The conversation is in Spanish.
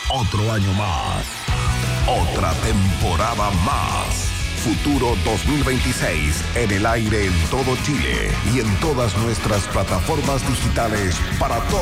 Otro año más. Otra temporada más. Futuro 2026 en el aire en todo Chile y en todas nuestras plataformas digitales para todos.